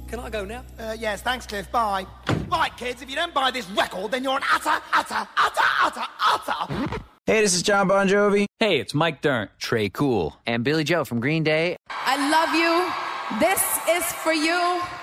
Can I go now? Yes, thanks, Cliff. Bye. Right, kids, if you don't buy this record, then you're an utter. Hey, this is John Bon Jovi. Hey, it's Mike Dirnt, Trey Cool, and Billy Joe from Green Day. I love you. This is for you.